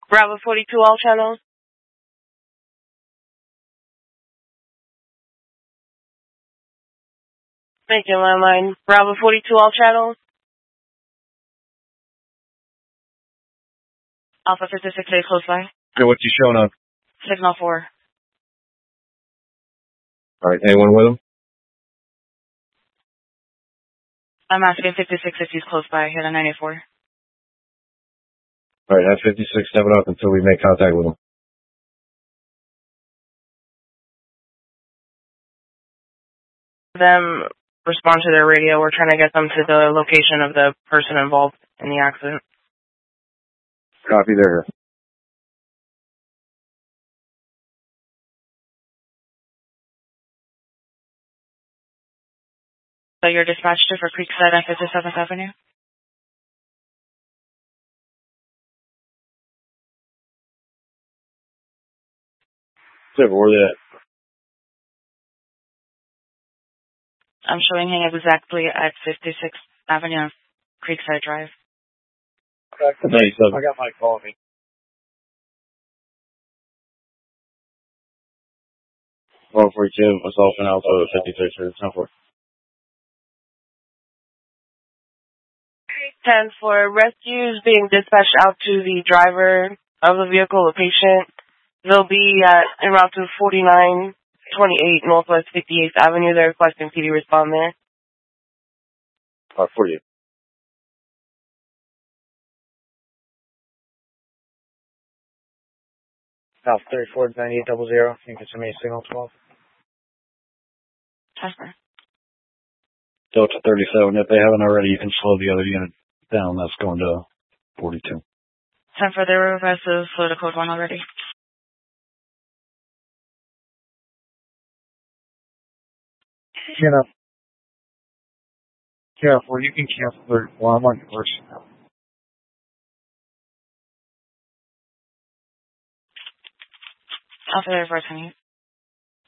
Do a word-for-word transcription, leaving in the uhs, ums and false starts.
Bravo forty-two, all channels. Thank you, landline. Bravo forty-two, all channels. Alpha fifty-six, A close by. Okay, what's he showing on? Signal four. All right, anyone with him? I'm asking fifty-six if he's close by, here at ninety-four. All right, have fifty-six step it up until we make contact with him. Them respond to their radio. We're trying to get them to the location of the person involved in the accident. Copy there. So you're dispatched to for Creekside on fifty-seventh Avenue? Where they at? I'm showing him exactly at fifty-sixth Avenue, Creekside Drive. ninety-seven. I got my call me. one forty-two, myself and Alpha fifty-six for ten four. ten for rescues being dispatched out to the driver of the vehicle, the patient. They'll be at en route to forty-nine twenty-eight Northwest fifty-eighth Avenue. They're requesting P D respond there. Uh, forty-eight. Alpha thirty-four ninety-eight double zero. Can you get some signal twelve? Tesper. Delta thirty-seven. If they haven't already, you can slow the other unit down. That's going to forty-two. ten for their request to slow to code one already. You know. Careful, you can cancel third. Well, I'm on first now. Alpha thirty-four twenty-eight.